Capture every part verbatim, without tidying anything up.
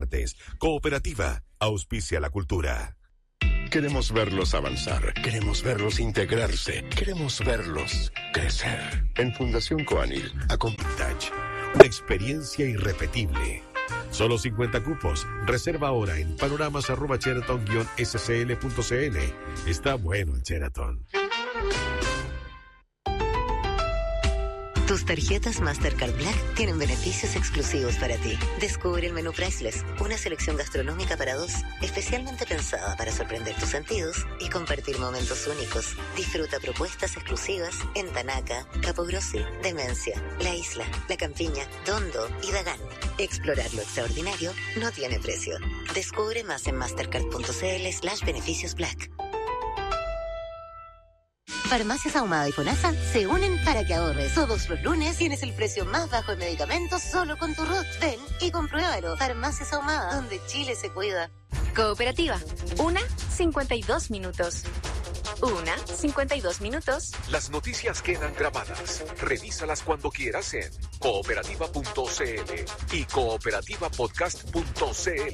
artes. Cooperativa, auspicia la cultura. Queremos verlos avanzar, queremos verlos integrarse, queremos verlos crecer. En Fundación Coanil, Acompitach, una experiencia irrepetible. Solo cincuenta cupos. Reserva ahora en panoramas arroba sheraton guion s c l punto c l. Está bueno el Sheraton. Tus tarjetas Mastercard Black tienen beneficios exclusivos para ti. Descubre el menú Priceless, una selección gastronómica para dos, especialmente pensada para sorprender tus sentidos y compartir momentos únicos. Disfruta propuestas exclusivas en Tanaca, Capogrossi, Demencia, La Isla, La Campiña, Dondo y Dagán. Explorar lo extraordinario no tiene precio. Descubre más en mastercard.cl slash beneficios black. Farmacias Ahumada y FONASA se unen para que ahorres. Todos los lunes tienes el precio más bajo de medicamentos solo con tu R U T. Ven y compruébalo. Farmacias Ahumada, donde Chile se cuida. Cooperativa. Una, cincuenta y dos minutos. Una, cincuenta y dos minutos. Las noticias quedan grabadas. Revísalas cuando quieras en cooperativa punto c l y cooperativa podcast punto c l.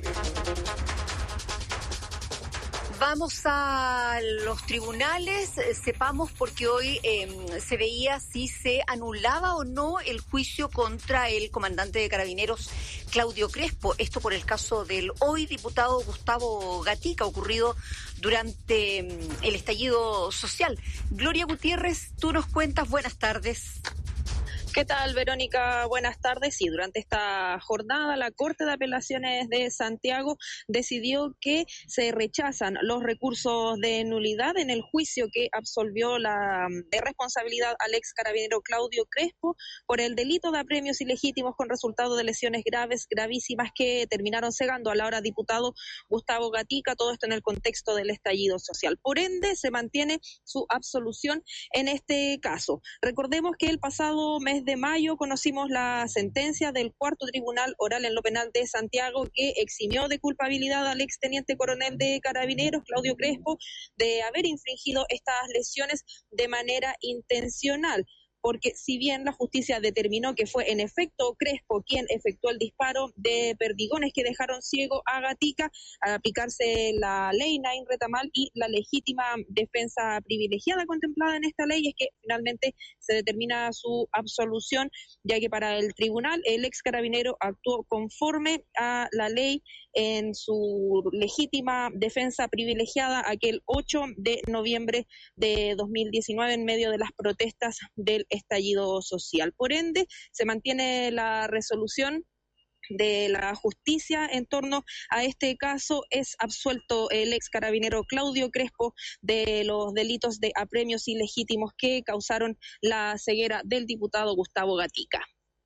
Vamos a los tribunales, eh, sepamos porque hoy eh, se veía si se anulaba o no el juicio contra el comandante de Carabineros Claudio Crespo. Esto por el caso del hoy diputado Gustavo Gatica, ocurrido durante eh, el estallido social. Gloria Gutiérrez, tú nos cuentas, buenas tardes. ¿Qué tal, Verónica? Buenas tardes. Sí, durante esta jornada la Corte de Apelaciones de Santiago decidió que se rechazan los recursos de nulidad en el juicio que absolvió la de responsabilidad al ex carabinero Claudio Crespo por el delito de apremios ilegítimos con resultado de lesiones graves, gravísimas que terminaron cegando al ahora diputado Gustavo Gatica, todo esto en el contexto del estallido social. Por ende, se mantiene su absolución en este caso. Recordemos que el pasado mes de mayo conocimos la sentencia del cuarto tribunal oral en lo penal de Santiago que eximió de culpabilidad al exteniente coronel de Carabineros, Claudio Crespo, de haber infringido estas lesiones de manera intencional. Porque si bien la justicia determinó que fue en efecto Crespo quien efectuó el disparo de perdigones que dejaron ciego a Gatica, al aplicarse la ley Nain Retamal y la legítima defensa privilegiada contemplada en esta ley, es que finalmente se determina su absolución, ya que para el tribunal el ex carabinero actuó conforme a la ley en su legítima defensa privilegiada aquel ocho de noviembre de dos mil diecinueve en medio de las protestas del estallido social. Por ende, se mantiene la resolución de la justicia en torno a este caso. Es absuelto el ex carabinero Claudio Crespo de los delitos de apremios ilegítimos que causaron la ceguera del diputado Gustavo Gatica.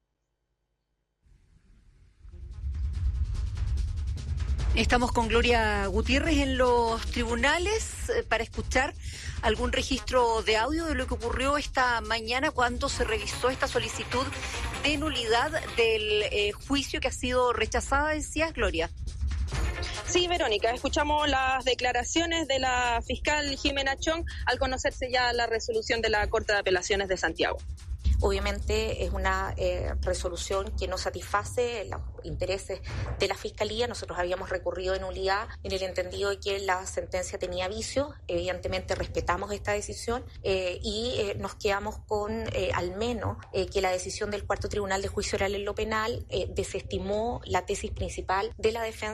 Estamos con Gloria Gutiérrez en los tribunales eh, para escuchar algún registro de audio de lo que ocurrió esta mañana cuando se revisó esta solicitud de nulidad del eh, juicio que ha sido rechazada, decías, Gloria. Sí, Verónica, escuchamos las declaraciones de la fiscal Jimena Chong al conocerse ya la resolución de la Corte de Apelaciones de Santiago. Obviamente es una eh, resolución que no satisface los intereses de la Fiscalía. Nosotros habíamos recurrido en nulidad en el entendido de que la sentencia tenía vicios. Evidentemente respetamos esta decisión eh, y eh, nos quedamos con eh, al menos eh, que la decisión del Cuarto Tribunal de Juicio Oral en lo Penal eh, desestimó la tesis principal de la defensa